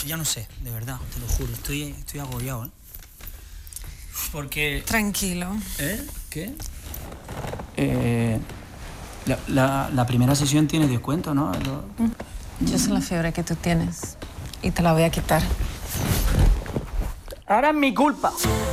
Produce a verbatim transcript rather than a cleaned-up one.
Ya no sé, de verdad, te lo juro. Estoy, estoy agobiado, ¿eh? Porque... Tranquilo. ¿Eh? ¿Qué? Eh... La, la, la primera sesión tiene descuento, ¿no? Lo... Yo sé la fiebre que tú tienes y te la voy a quitar. Ahora es mi culpa.